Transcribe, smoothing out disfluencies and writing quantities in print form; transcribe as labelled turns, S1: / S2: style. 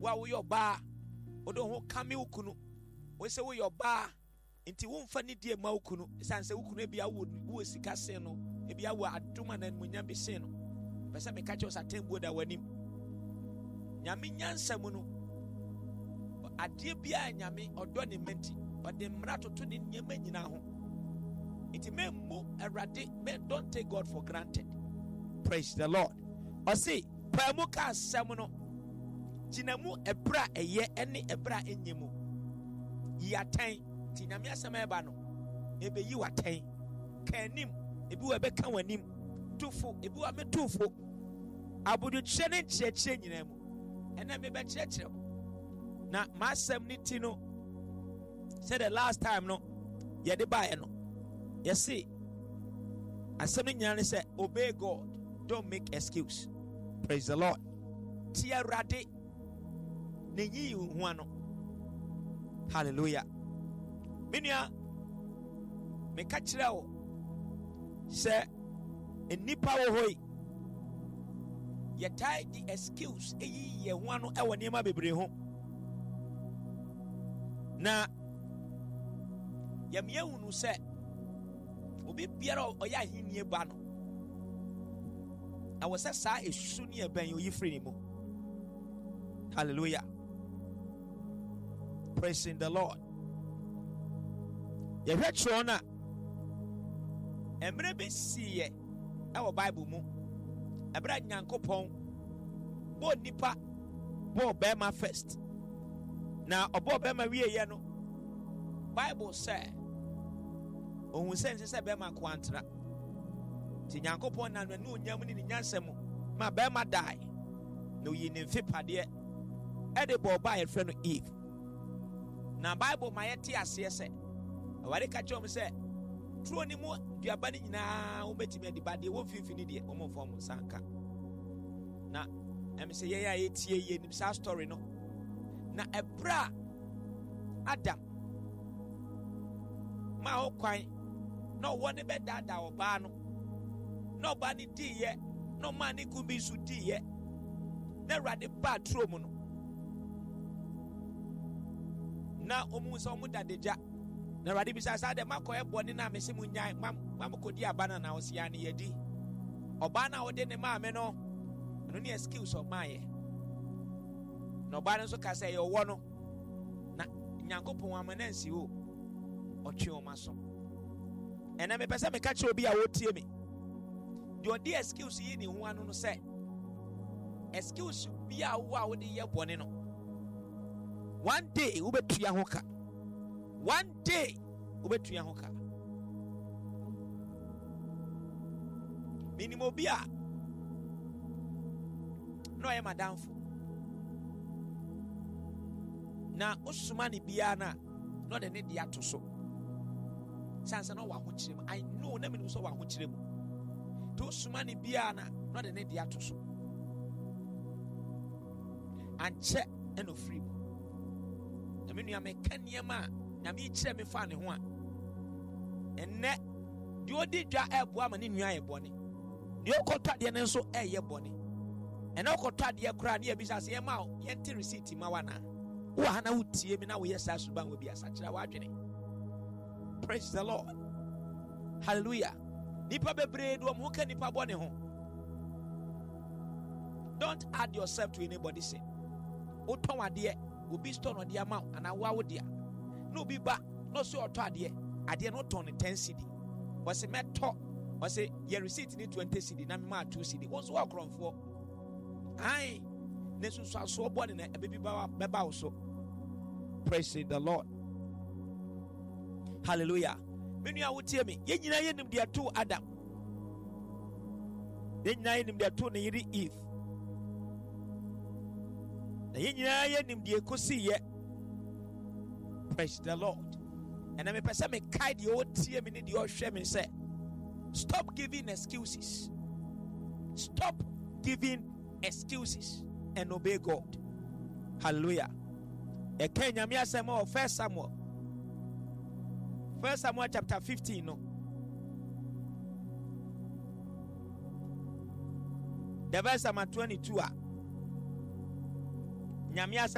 S1: wo yo ba odo ho kame ukunu we se wo yo ba nti wo mfa ni die ma ukunu sanse ukunu bia wo sika sen no bia wo adoma na munya be sen no pese me ka che osatembuo da wanim nyame nyansam no ade bia nyame odo ne menti ode mra toto ne nyama nyina ho iti memmu awrade me don't take God for granted. Praise the Lord. O see pa mu ka asem no jinamu ebra eye ene ebra enyemu yaten ti nyame asem eba no ebe yi waten kanim ebi wo be ka wanim tufo ebi wo me tufo abudu chene chechire nyina mu ena me be chechire na masem ni ti no said the last time no ye de bae no you see asem ni nyina say obey God, don't make excuse. Praise the Lord. Tia rade ne yi hu ano. Hallelujah. Minia me ka kire wo say enipa wo hoi ye tie the excuse eyi ye hu ano e wo niam bebre ho na yamye hunu say obi biara oya hinie ba no awo say sa esu ne ben oyi free ni mo. Hallelujah. Praising the Lord. Ye hwetro na emre be siye e wo Bible mu ebra Nyankopon bo nipa bo bema first na obo bema wie ye no Bible say ohun sense bema kwantra ti Nyankopon na no nyam ni nyansem ma bema die no yi ne mfipade e de bo ba ye frɛ no Eve na Bible ma yete ase se awari ka chom se tro ni mu duaba ni nyina wo betimi ade ba de wo fifini de wo mo form sanka na em se ye ya etie ye nim sa story no na ebra Adam ma ho kwan no wo ne be dada oba no no ba ni di ye no ma ni kumbi su di ye na rade ba tro mu no na omu so mu dadeja na rade bisa sa de makoye boni na mese mu nyan mam kodi abana na osia ne yedi oba na ode ne ma me no ne excuse o maye na oba no so ka say ye wo no na Nyankopon amanansi o otwe o maso ena me pese me ka che obi a wotie me de odi excuse yi ni hu anu no say excuse bia wo a wo de ye boni no one day we betua ho ka, one day we betua ho ka. Minimo bia no e madamfo na osuma ni bia na no de ne dia to so sansa no wa ho kirem. I know na me so wa ho kirem to osuma ni bia na no de ne dia to so anche eno free na me nua me kaniema na me kire me fa ne ho a enne de odi dwa ebo ama ne nua ye bone de okotwa de ne nso eye bone ene okotwa de kura ne ebisa se ye ma ye nti receipt ma wana wo hana wutie mi na wo yesa suban wo bia sa kira wa adwene. Praise the Lord. Hallelujah. Nipa bebre do mo ka nipa bone ho. Don't add yourself to anybody's sin. Oton ade obi store no de ama ana wa wo dia no bi ba no so oto ade no ton 10 cedi was meto was your receipt ni 20 cedi na me ma 2 cedi won so akronfo ai ne so so bone na ebebi ba beba wo so. Praise the Lord. Hallelujah. Menu a wotie me ye nyina ye nim de to Adam, ye nyina ye nim de to ne yiri Eve, na ye nyina ye nim de kosi ye. Praise the Lord. And I me pese me kai de o tie me ne de o hwe me say stop giving excuses, stop giving excuses and obey God. Hallelujah. E kan nyame asem o First Samuel chapter 15 no the verse number 22 nyame